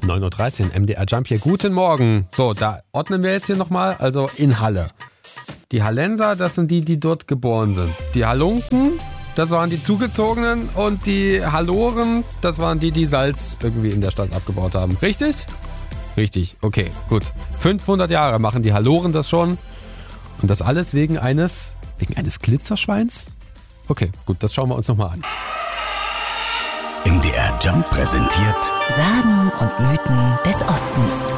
9.13 Uhr, MDR Jump hier. Guten Morgen. So, da ordnen wir jetzt hier nochmal. Also in Halle. Die Hallenser, das sind die dort geboren sind. Die Halunken, das waren die Zugezogenen. Und die Halloren, das waren die Salz irgendwie in der Stadt abgebaut haben. Richtig? Richtig, okay, gut. 500 Jahre machen die Halloren das schon. Und das alles wegen eines Glitzerschweins? Okay, gut, das schauen wir uns nochmal an. MDR Jump präsentiert Sagen und Mythen des Ostens.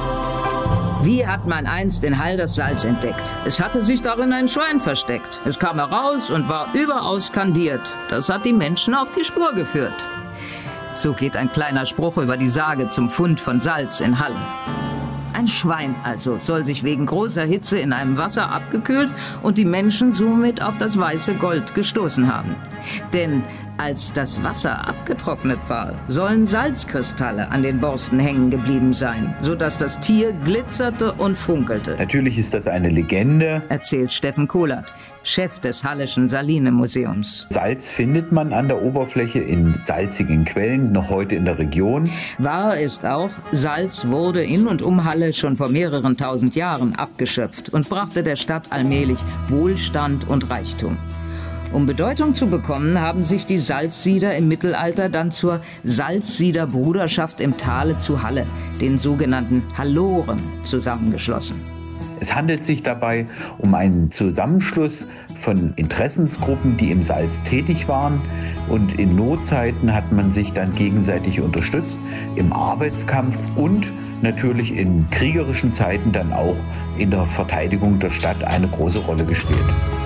Wie hat man einst in Hall das Salz entdeckt? Es hatte sich darin ein Schwein versteckt. Es kam heraus und war überaus skandiert. Das hat die Menschen auf die Spur geführt. So geht ein kleiner Spruch über die Sage zum Fund von Salz in Halle. Ein Schwein also soll sich wegen großer Hitze in einem Wasser abgekühlt und die Menschen somit auf das weiße Gold gestoßen haben. Denn als das Wasser abgetrocknet war, sollen Salzkristalle an den Borsten hängen geblieben sein, sodass das Tier glitzerte und funkelte. Natürlich ist das eine Legende, erzählt Steffen Kohlert, Chef des Halleschen Saline-Museums. Salz findet man an der Oberfläche in salzigen Quellen, noch heute in der Region. Wahr ist auch, Salz wurde in und um Halle schon vor mehreren tausend Jahren abgeschöpft und brachte der Stadt allmählich Wohlstand und Reichtum. Um Bedeutung zu bekommen, haben sich die Salzsieder im Mittelalter dann zur Salzsiederbruderschaft im Tale zu Halle, den sogenannten Halloren, zusammengeschlossen. Es handelt sich dabei um einen Zusammenschluss von Interessensgruppen, die im Salz tätig waren. Und in Notzeiten hat man sich dann gegenseitig unterstützt, im Arbeitskampf und natürlich in kriegerischen Zeiten dann auch in der Verteidigung der Stadt eine große Rolle gespielt.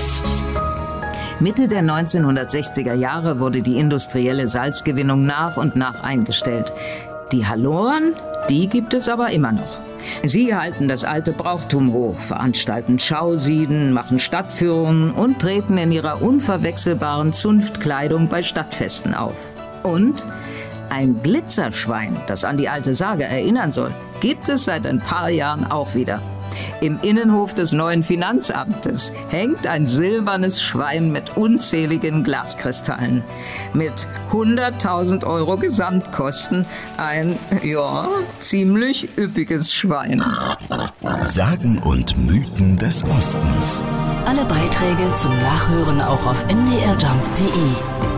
Mitte der 1960er Jahre wurde die industrielle Salzgewinnung nach und nach eingestellt. Die Halloren, die gibt es aber immer noch. Sie halten das alte Brauchtum hoch, veranstalten Schausieden, machen Stadtführungen und treten in ihrer unverwechselbaren Zunftkleidung bei Stadtfesten auf. Und ein Glitzerschwein, das an die alte Sage erinnern soll, gibt es seit ein paar Jahren auch wieder. Im Innenhof des neuen Finanzamtes hängt ein silbernes Schwein mit unzähligen Glaskristallen. Mit 100.000 € Gesamtkosten ein, ziemlich üppiges Schwein. Sagen und Mythen des Ostens. Alle Beiträge zum Nachhören auch auf mdrjump.de.